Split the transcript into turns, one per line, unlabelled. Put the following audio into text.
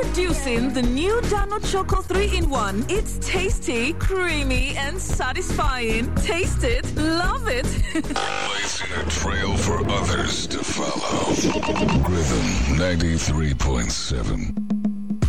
Introducing the new Dano Choco 3-in-1. It's tasty, creamy, and satisfying. Taste it, love it.
Blazing a trail for others to follow. Rhythm 93.7.